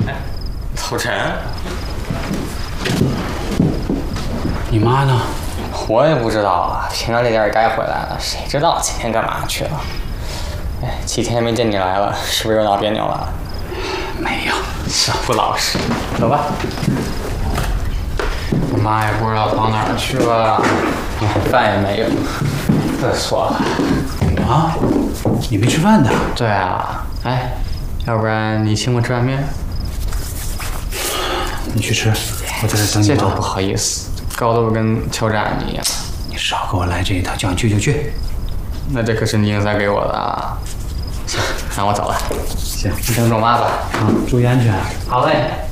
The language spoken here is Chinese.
哎，老陈， 你妈呢？ 我也不知道啊，平常这点也该回来了，谁知道今天干嘛去了？哎，几天没见你来了，是不是又闹别扭了？ 没有， 这不老实。走吧。我妈也不知道跑哪儿去了，饭也没有。再说了。 啊？你没吃饭的？ 对啊，哎，要不然你请我吃碗面？ 你去吃，我在这等你。 这多不好意思，搞得我跟敲诈你一样。 你少给我来这一套，叫你去就去。 那这可是你应该给我的啊。行，那我走了。 行， 你等着我妈吧。 注意安全。 好嘞。